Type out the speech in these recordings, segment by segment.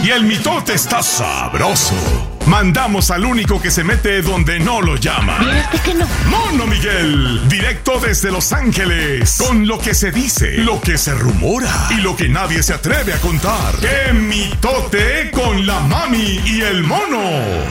Y el mitote está sabroso. Mandamos al único que se mete donde no lo llaman. ¿Viste que no? Mono Miguel, directo desde Los Ángeles, con lo que se dice, lo que se rumora y lo que nadie se atreve a contar. ¡Qué mitote con la mami y el mono!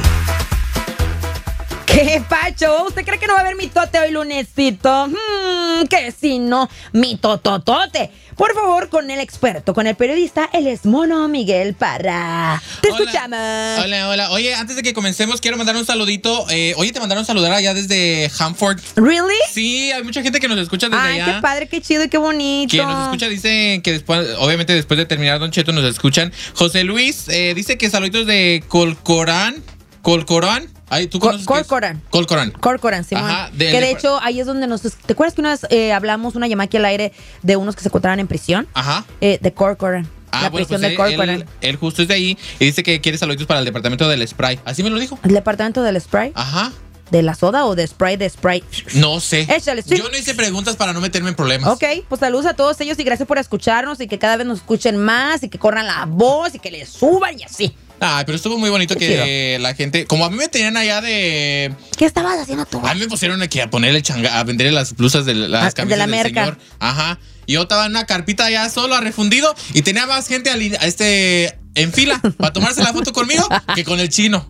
¿Qué pacho? ¿Usted cree que no va a haber mitote hoy lunesito? Que si no, mitototote. Por favor, con el experto, con el periodista, él es Mono Miguel Parra. Te escuchamos. Hola. Oye, antes de que comencemos, quiero mandar un saludito. Oye, te mandaron saludar allá desde Hanford. ¿Really? Sí, hay mucha gente que nos escucha desde allá. Ay, qué padre, qué chido y qué bonito. Quien nos escucha dice que después, obviamente después de terminar Don Cheto, nos escuchan. José Luis dice que saluditos de Colcorán. Ay, ¿tú conoces Corcoran, Simón. Ajá, que de hecho, ahí es donde ¿te acuerdas que una vez hablamos una llamada aquí al aire de unos que se encontraban en prisión? Ajá. De Corcoran. La bueno, prisión pues de Corcoran. él justo es de ahí y dice que quiere saluditos para el departamento del spray. Así me lo dijo. ¿El departamento del spray? Ajá. ¿De la soda o de spray? No sé. Échale, sí. Yo no hice preguntas para no meterme en problemas. Ok, pues saludos a todos ellos y gracias por escucharnos y que cada vez nos escuchen más y que corran la voz y que les suban y así. Pero estuvo muy bonito que la gente, como a mí me tenían allá de... ¿Qué estabas haciendo tú? A mí me pusieron aquí a ponerle a venderle las blusas de las camisas de la del merca. señor. Ajá. Y yo estaba en una carpita allá solo, refundido, y tenía más gente en fila para tomarse la foto conmigo que con el chino.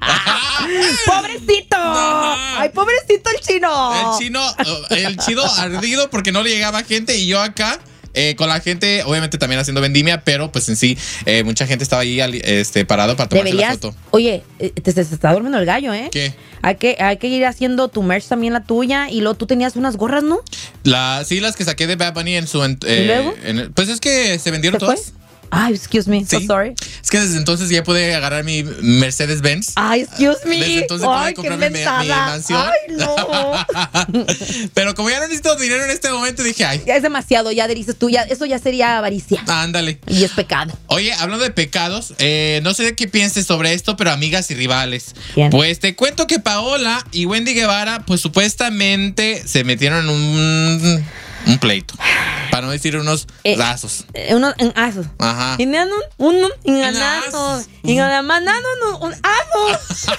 ¡Pobrecito! Ajá. ¡Ay, pobrecito el chino! El chino ardido porque no le llegaba gente y yo acá... con la gente, obviamente también haciendo vendimia, pero pues en sí, mucha gente estaba ahí parado para tomarse la foto. Oye, te está durmiendo el gallo, ¿eh? ¿Qué? Hay que ir haciendo tu merch también, la tuya, y luego tú tenías unas gorras, ¿no? Sí, las que saqué de Bad Bunny en su... ¿Y luego? Pues es que se vendieron ¿Se todas. fue? Ay, excuse me, so Sí. sorry. Es que desde entonces ya pude agarrar mi Mercedes-Benz. Ay, excuse me. Desde entonces Ay, pude qué comprarme mi inventada. mansión. Ay, no. Pero como ya no necesito dinero en este momento, dije, ay. Ya es demasiado, ya dices tú, eso ya sería avaricia. Ándale. Y es pecado. Oye, hablando de pecados, no sé qué pienses sobre esto, pero amigas y rivales. ¿Quién? Pues te cuento que Paola y Wendy Guevara, pues supuestamente se metieron en un pleito. Para no decir unos lazos. Unos asos. Ajá. Y uno enganazos. Y mandaron un aso.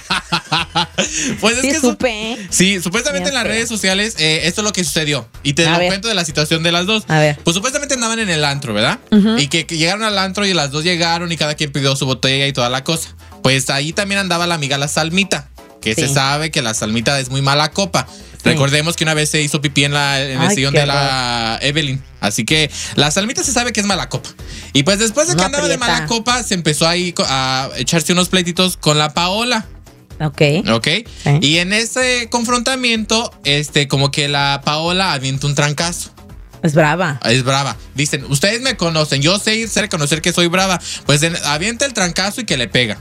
Pues es Sí, que supe, ¿eh? Sí, supuestamente en las redes sociales esto es lo que sucedió. Y te lo cuento de la situación de las dos. A ver. Pues supuestamente andaban en el antro, ¿verdad? Y que llegaron al antro y las dos llegaron y cada quien pidió su botella y toda la cosa. Pues ahí también andaba la amiga la Salmita, que se sabe que la Salmita es muy mala copa. Recordemos que una vez se hizo pipí en el sillón de la Evelyn. Así que la Salmita se sabe que es mala copa. Y pues después de que andaba de mala copa, se empezó ahí a echarse unos pleititos con la Paola. Ok. Sí. Y en ese confrontamiento, como que la Paola avienta un trancazo. Es brava. Es brava. Dicen, ustedes me conocen, yo sé reconocer que soy brava. Pues avienta el trancazo y que le pega.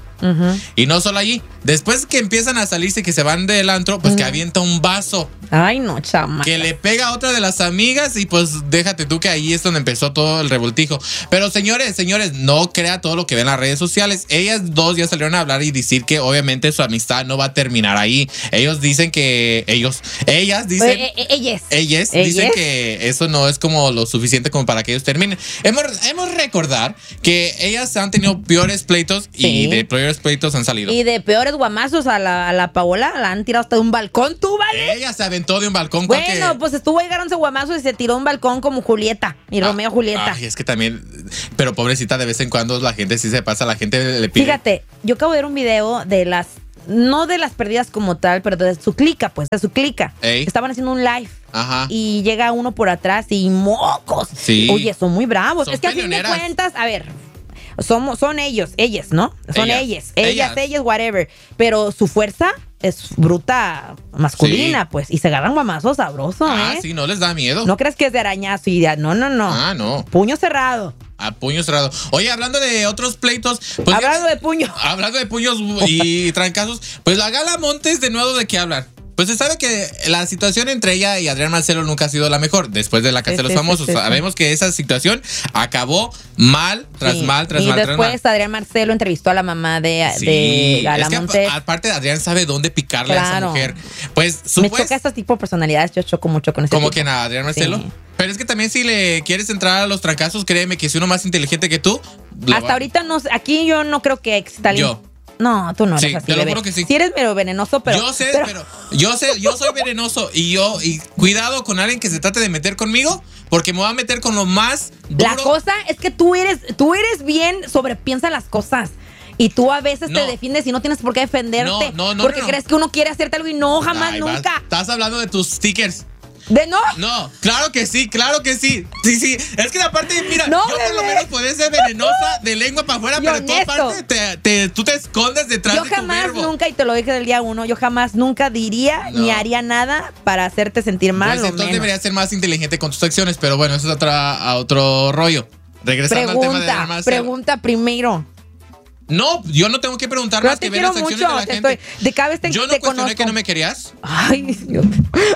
Y no solo allí. Después que empiezan a salirse, que se van del antro, pues que avienta un vaso. Ay, no, chama. Que le pega a otra de las amigas y pues déjate tú que ahí es donde empezó todo el revoltijo. Pero señores, no crea todo lo que ven en las redes sociales. Ellas dos ya salieron a hablar y decir que obviamente su amistad no va a terminar ahí. Ellas dicen ellas dicen que eso no es como lo suficiente como para que ellos terminen. Hemos recordar que ellas han tenido peores pleitos y de peores pleitos han salido. Y de peores guamazos a la Paola la han tirado hasta de un balcón, ¿tú, vale? Ella se aventó de un balcón. Bueno, pues estuvo ahí agarrándose guamazos y se tiró de un balcón como Julieta y Romeo Julieta. Ay, es que también, pero pobrecita, de vez en cuando la gente sí se pasa, la gente le pide. Fíjate, yo acabo de ver un video de no de las perdidas como tal, pero de su clica, pues, de su clica. Ey. Estaban haciendo un live. Ajá. Y llega uno por atrás y mocos. Sí. Oye, son muy bravos. Son es que a fin de cañoneras. cuentas, a ver, son ellas, ¿no? Son ellas, whatever. Pero su fuerza es bruta masculina, pues. Y se agarran guamazos sabrosos, ¿eh? Sí, no les da miedo. No crees que es de arañazo y de... No. No. Puño cerrado. A puño cerrado. Oye, hablando de otros pleitos. Pues Hablando de puño. Hablando de puños y trancazos. Pues la Gala Montes, de nuevo, ¿de qué hablar? Pues se sabe que la situación entre ella y Adrián Marcelo nunca ha sido la mejor. Después de la Casa de los Famosos, sabemos que esa situación acabó mal, tras mal. Y después Adrián Marcelo entrevistó a la mamá de Gala Montes. Aparte, Adrián sabe dónde picarle a esa mujer. Pues me choca este tipo de personalidades, yo choco mucho con ese ¿Cómo tipo. que nada, Adrián Marcelo? Sí. Pero es que también si le quieres entrar a los trancazos, créeme que si uno más inteligente que tú... Hasta ahorita no, aquí yo no creo que exista alguien. No, tú no eres así. Te lo juro que sí. Sí eres medio venenoso, pero... Yo yo soy venenoso y cuidado con alguien que se trate de meter conmigo, porque me va a meter con lo más duro. La cosa es que tú eres bien sobrepiensa las cosas. Y tú a veces te defiendes y no tienes por qué defenderte. Porque crees que uno quiere hacerte algo y no, jamás, nunca. Estás hablando de tus stickers. No, claro que sí. Sí. Es que aparte, mira, yo por lo menos puedes ser venenosa de lengua para afuera, pero en toda parte tú te escondes detrás de tu verbo. Yo jamás, nunca, y te lo dije del día 1, yo jamás, nunca diría ni haría nada para hacerte sentir mal. Pues entonces deberías ser más inteligente con tus acciones, pero bueno, eso es otro rollo. Regresando al tema de Adrián Marcelo. Pregunta primero. No, yo no tengo que preguntar más que ver las acciones de la gente. Yo no cuestioné que no me querías. Ay, Dios.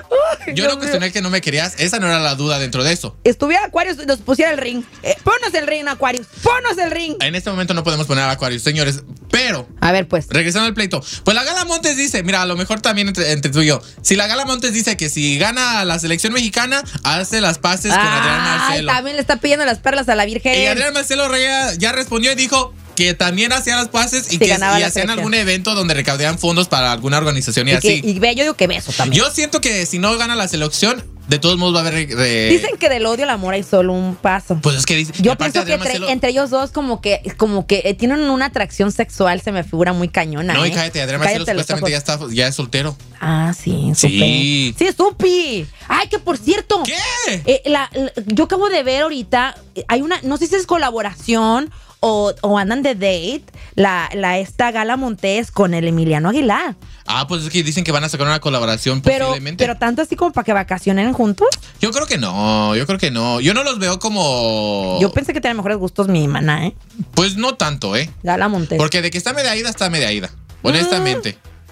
Yo no cuestioné que no me querías. Esa no era la duda dentro de eso. Estuviera Aquarius, nos pusiera el ring. Ponos el ring, Aquarius. Ponos el ring. En este momento no podemos poner a Aquarius, señores. Pero, a ver, pues, regresando al pleito. Pues la Gala Montes dice, mira, a lo mejor también entre tú y yo. Si la Gala Montes dice que si gana la selección mexicana, hace las paces con Adrián Marcelo. También le está pidiendo las perlas a la Virgen. Y Adrián Marcelo ya respondió y dijo que también hacía las pases y que hacían algún evento donde recaudaban fondos para alguna organización y así. Yo digo que beso también. Yo siento que si no gana la selección, de todos modos va a haber... Dicen que del odio al amor hay solo un paso. Pues es que yo pienso que entre ellos dos como que tienen una atracción sexual, se me figura muy cañona. No, y cállate, Adrián Marcelo supuestamente ya es soltero. Ah, sí, supe. Sí, supi. Ay, que por cierto. ¿Qué? Yo acabo de ver ahorita, hay una, no sé si es colaboración o andan de date esta Gala Montes con el Emiliano Aguilar. Ah, pues es que dicen que van a sacar una colaboración posiblemente. Pero tanto así como para que vacacionen juntos. Yo creo que no. Yo no los veo como... Yo pensé que tenía mejores gustos mi maná, ¿eh? Pues no tanto, ¿eh? Gala Montes. Porque de que está media ida, honestamente.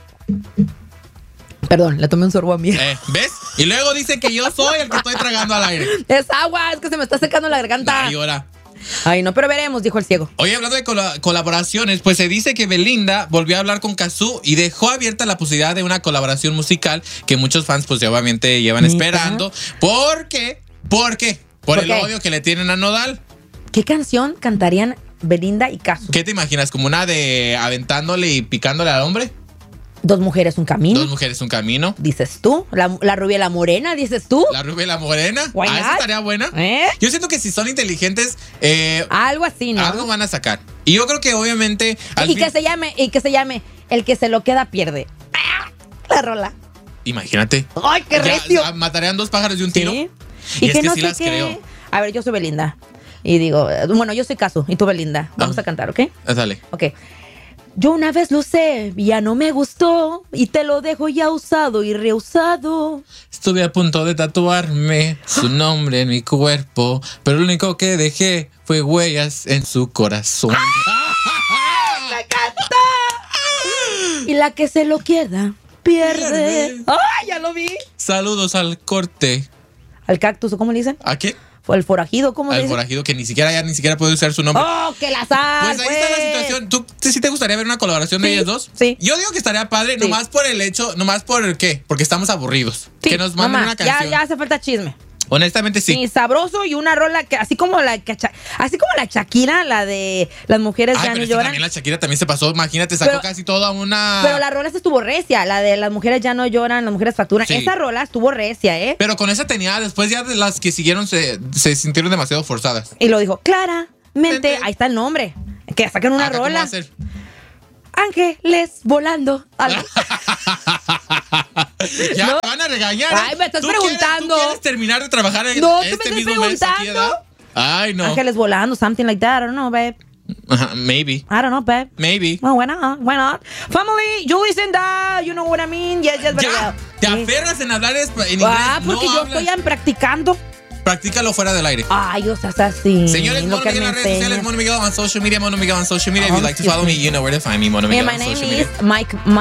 Perdón, le tomé un sorbo a mí. ¿Ves? Y luego dicen que yo soy el que estoy tragando al aire. Es agua, es que se me está secando la garganta. Ay, ahora. Ay, no, pero veremos, dijo el ciego. Oye, hablando de colaboraciones, pues se dice que Belinda volvió a hablar con Cazzu y dejó abierta la posibilidad de una colaboración musical que muchos fans pues obviamente llevan esperando. ¿Por qué? Por el odio que le tienen a Nodal. ¿Qué canción cantarían Belinda y Cazzu? ¿Qué te imaginas? ¿Como una de aventándole y picándole al hombre? Dos mujeres, un camino. Dos mujeres, un camino. Dices tú. La rubia y la morena, dices tú. La rubia y la morena. Esa estaría buena. Yo siento que si son inteligentes, algo así, ¿no? Algo van a sacar. Y yo creo que obviamente. Que se llame El que se lo queda pierde. La rola. Imagínate. ¡Ay, qué recio! Matarían dos pájaros de un tiro. ¿Sí? Y es que sí las creo. A ver, yo soy Belinda. Y digo, bueno, yo soy Cazzu y tú Belinda. Vamos a cantar, ¿ok? Dale. Ok. Yo una vez lo usé, ya no me gustó y te lo dejo ya usado y reusado. Estuve a punto de tatuarme su nombre en mi cuerpo, pero lo único que dejé fue huellas en su corazón. ¡Ah! ¡Me encanta! Y la que se lo queda, pierde. ¡Ay, ya lo vi! Saludos al corte. ¿Al cactus o cómo le dicen? ¿A qué? ¿O el forajido? ¿Cómo le dicen? El forajido que ni siquiera puede usar su nombre. ¡Oh, qué la sal! Pues ahí está la situación. ¿Tú sí te gustaría ver una colaboración de ellas dos? Sí. Yo digo que estaría padre, nomás por el hecho, nomás por el qué, porque estamos aburridos. Sí, que nos manden una canción. Ya hace falta chisme. Honestamente sí. Sí, sabroso y una rola que así como la Shakira, la de las mujeres ya no lloran. También la Shakira también se pasó, imagínate, sacó casi toda una. Pero la rola estuvo recia, la de las mujeres ya no lloran, las mujeres facturan. Sí. Esa rola estuvo recia, ¿eh? Pero con esa tenía, después ya de las que siguieron se sintieron demasiado forzadas. Y lo dijo claramente, ahí está el nombre. Que saquen una rola. ¿Cómo va a ser? Ángeles volando. Ya ¿no? Van a regañar. Ay, me estás preguntando. ¿Tú quieres terminar de trabajar en no, este mismo mes aquí, ¿verdad? Ay, no. Ángeles volando, something like that. I don't know, babe. Maybe. I don't know, babe. Maybe. Well, why not? Why not? Family, you listen that. You know what I mean? Yes, very well. Te aferras en hablar en inglés. Porque yo estoy practicando. Practícalo fuera del aire. Ay, o sea, es así. Señores, Mono Miguel en las redes sociales, Mono Miguel on social media, Mono Miguel on social media. If you'd like to follow me, you know where to find me, Mono Miguel on social media. My name is Mike